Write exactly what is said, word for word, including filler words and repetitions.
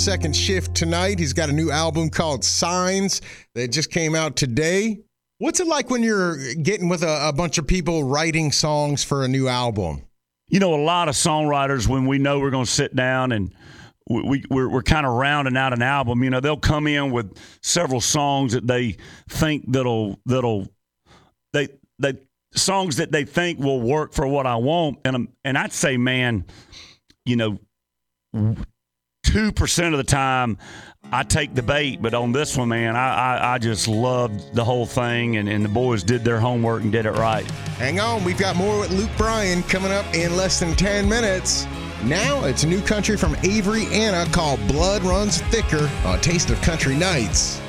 Second Shift tonight. He's got a new album called Signs that just came out today. What's it like when you're getting with a, a bunch of people writing songs for a new album? You know, a lot of songwriters, when we know we're going to sit down and we, we, we're, we're kind of rounding out an album, you know, they'll come in with several songs that they think that'll, that'll, they, they, songs that they think will work for what I want. And, um, and I'd say, man, you know, two percent of the time I take the bait, but on this one, man, I, I, I just loved the whole thing, and, and the boys did their homework and did it right. Hang on, we've got more with Luke Bryan coming up in less than ten minutes. Now it's new country from Avery Anna called Blood Runs Thicker on Taste of Country Nights.